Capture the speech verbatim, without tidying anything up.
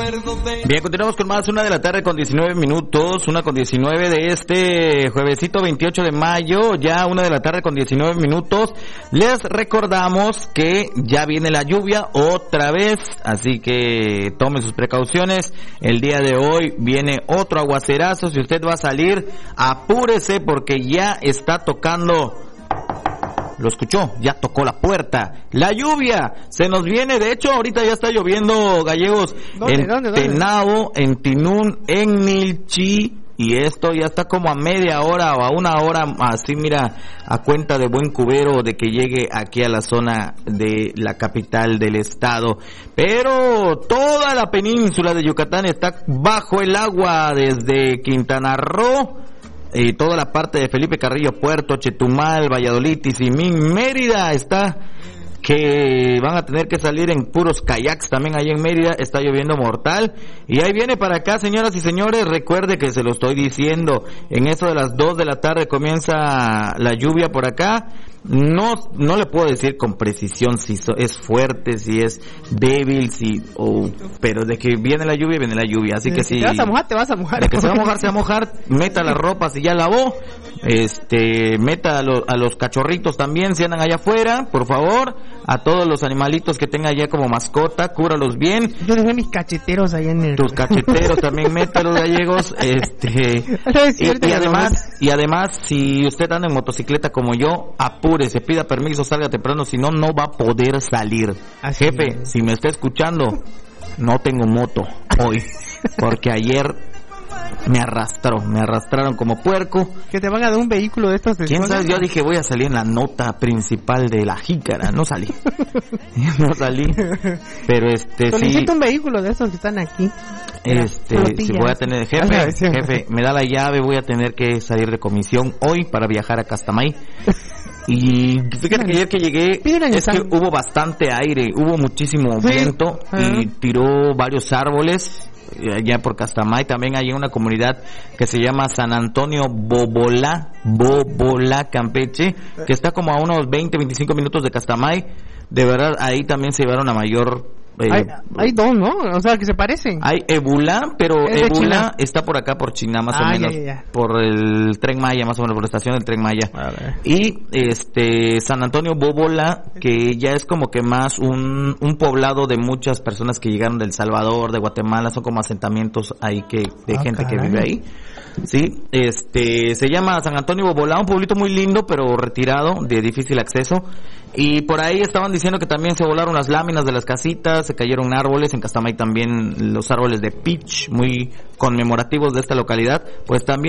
Bien, continuamos con más, una de la tarde con diecinueve minutos, una con diecinueve de este juevesito veintiocho de mayo, ya una de la tarde con diecinueve minutos. Les recordamos que ya viene la lluvia otra vez, así que tome sus precauciones. El día de hoy viene otro aguacerazo, si usted va a salir, apúrese porque ya está tocando. Lo escuchó, ya tocó la puerta. La lluvia se nos viene, de hecho ahorita ya está lloviendo, gallegos. ¿Dónde, en dónde, dónde? Tenao, en Tinún, en Nilchi, y esto ya está como a media hora o a una hora, así mira, a cuenta de buen cubero de que llegue aquí a la zona de la capital del estado. Pero toda la península de Yucatán está bajo el agua, desde Quintana Roo, y toda la parte de Felipe Carrillo Puerto, Chetumal, Valladolid, Tizimín, Mérida está, que van a tener que salir en puros kayaks también ahí en Mérida, está lloviendo mortal, y ahí viene para acá, señoras y señores, recuerde que se lo estoy diciendo, en eso de las dos de la tarde comienza la lluvia por acá. No, no le puedo decir con precisión si so, es fuerte, si es débil, si, oh, pero de que viene la lluvia, viene la lluvia, así de que, que si te vas a mojar, te vas a mojar. De que se va a mojar, se va a mojar, meta la ropa si ya lavó, este, meta a, lo, a los cachorritos también si andan allá afuera, por favor, a todos los animalitos que tenga allá como mascota, cúralos bien. Yo dejé mis cacheteros ahí en el... Tus cacheteros también métalos, gallegos, este, y, y además, y además, si usted anda en motocicleta como yo, apúrese, pida permiso, salga temprano, si no, no va a poder salir. Así Jefe, es. si me está escuchando, no tengo moto hoy, porque ayer me arrastró, me arrastraron como puerco. Que te van a dar un vehículo de estos. De ¿Quién sabe? Yo dije voy a salir en la nota principal de la jícara, no salí, no salí, pero este sí. Solicito un vehículo de estos que están aquí. Este, si voy a tener, jefe, jefe, me da la llave, voy a tener que salir de comisión hoy para viajar a Castamay. Y fíjate que ayer que llegué, es que hubo bastante aire, hubo muchísimo viento y tiró varios árboles allá por Castamay. También hay una comunidad que se llama San Antonio Bobolá, Bobolá, Campeche, que está como a unos veinte, veinticinco minutos de Castamay. De verdad, ahí también se llevaron a mayor... Eh, hay, hay dos, ¿no? O sea, que se parecen. Hay Ebulá, pero Ebulá está por acá, por China, más ah, o menos. Ya, ya, ya. Por el Tren Maya, más o menos, por la estación del Tren Maya. Vale. Y este San Antonio Bobolá, que ya es como que más un, un poblado de muchas personas que llegaron del Salvador, de Guatemala, son como asentamientos ahí que de ah, gente caray. que vive ahí. Sí, este, se llama San Antonio Bobolá, un pueblito muy lindo, pero retirado, de difícil acceso. Y por ahí estaban diciendo que también se volaron las láminas de las casitas, se cayeron árboles, en Castamay también los árboles de peach, muy conmemorativos de esta localidad, pues también